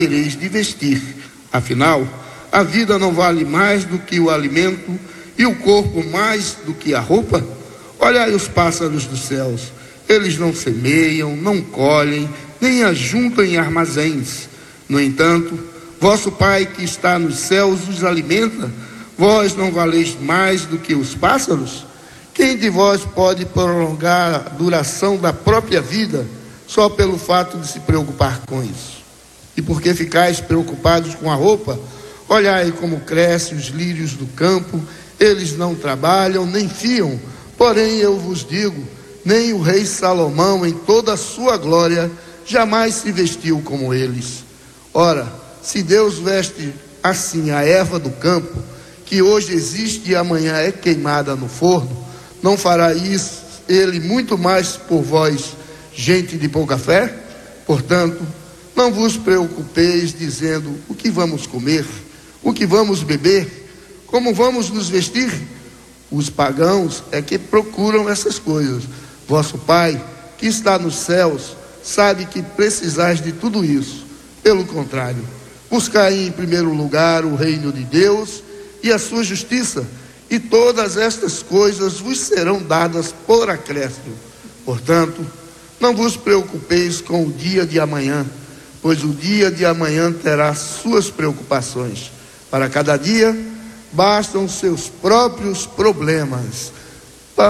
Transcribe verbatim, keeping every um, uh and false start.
tereis de vestir. Afinal, a vida não vale mais do que o alimento e o corpo mais do que a roupa? Olhai os pássaros dos céus, eles não semeiam, não colhem, nem ajuntam em armazéns. No entanto, vosso Pai que está nos céus os alimenta. Vós não valeis mais do que os pássaros? Quem de vós pode prolongar a duração da própria vida só pelo fato de se preocupar com isso? E por que ficais preocupados com a roupa? Olhai como crescem os lírios do campo, eles não trabalham nem fiam. Porém eu vos digo, nem o rei Salomão em toda a sua glória jamais se vestiu como eles. Ora, se Deus veste assim a erva do campo, que hoje existe e amanhã é queimada no forno, não fará isso ele muito mais por vós, gente de pouca fé? Portanto, não vos preocupeis dizendo o que vamos comer, o que vamos beber, como vamos nos vestir. Os pagãos é que procuram essas coisas. Vosso Pai, que está nos céus, sabe que precisais de tudo isso. Pelo contrário, buscai em primeiro lugar o reino de Deus e a sua justiça, e todas estas coisas vos serão dadas por acréscimo. Portanto, não vos preocupeis com o dia de amanhã, pois o dia de amanhã terá suas preocupações. Para cada dia bastam seus próprios problemas.